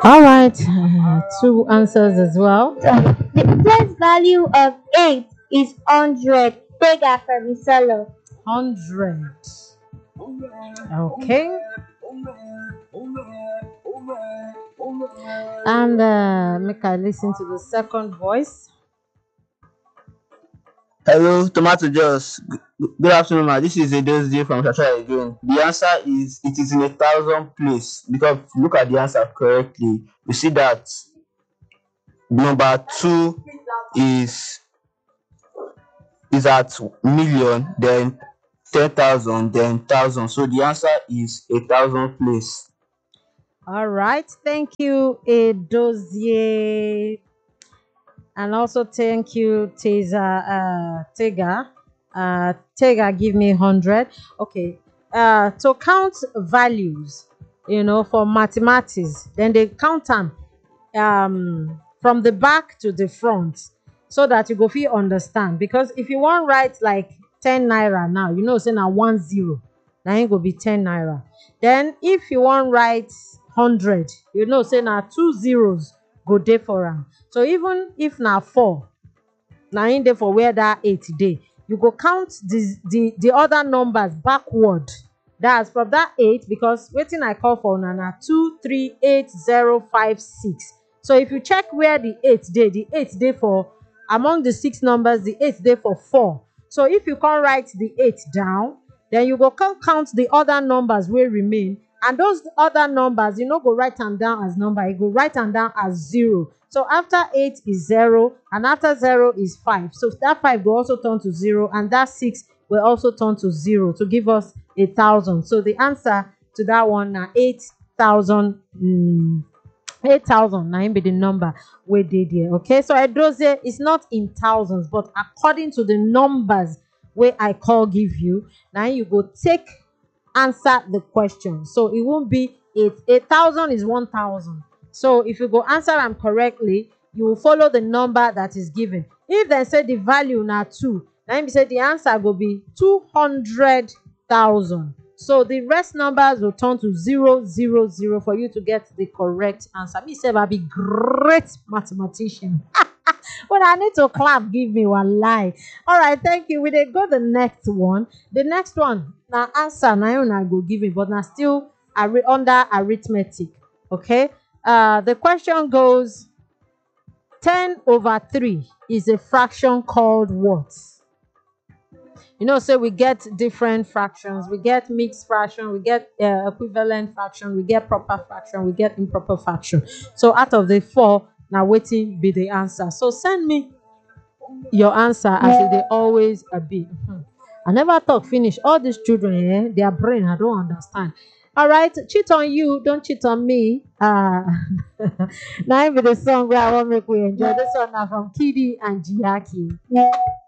All right, two answers as well. So the place value of 8 is 100. Take that from solo. 100. Okay. And make I listen to the second voice. Hello, Tomato Juice. Good afternoon, ma. This is Edozie from Shasha again. The answer is it is in 1,000 place because if you look at the answer correctly, you see that number two is at million, then 10,000, then thousand. So the answer is 1,000 place. All right. Thank you, Edozie. And also thank you, Tega. Tega give me 100. Okay. To count values, for mathematics, then they count them from the back to the front so that you go fit understand. Because if you want write like 10 naira now, say na 10, na it go be 10 naira. Then if you want write 100, say na 2 zeros go dey for am. So even if na 4, na im dey for where that 8 dey, you go count the other numbers backward. That's from that 8, because wetin I call for na 2 3 8 0 5 6. So if you check where the 8 dey, the 8 dey for among the 6 numbers, the 8 dey for 4. So if you can't write the 8 down, then you go count the other numbers wey remain, and those other numbers, you no go write am down as number, you go write am down as 0. So after 8 is 0, and after 0 is 5. So that 5 will also turn to 0, and that 6 will also turn to 0 to give us 1,000. So the answer to that one na 8,000. 8,000 na im be the number wey dey there. Okay, so Edozie is not in thousands, but according to the numbers wey I call give you, now you go take answer the question. So it won't be 8,000 is 1,000. So if you go answer them correctly, you will follow the number that is given. If they say the value na 2, now you say the answer will be 200,000. So the rest numbers will turn to 000 for you to get the correct answer. Me say I be great mathematician. But I need to clap, give me one lie. All right, thank you. We dey go the next one. The next one, now answer na I go give it, but now still under arithmetic. Okay. The question goes: 10/3 is a fraction called what? So we get different fractions. We get mixed fraction, we get equivalent fraction, we get proper fraction, we get improper fraction. So out of the 4, now waiting be the answer. So send me your answer as they always be. I never talk finish. All these children, their brain, I don't understand. All right, cheat on you, don't cheat on me. Now be the song where I want to make we enjoy. This one now from Kidi and Giaki.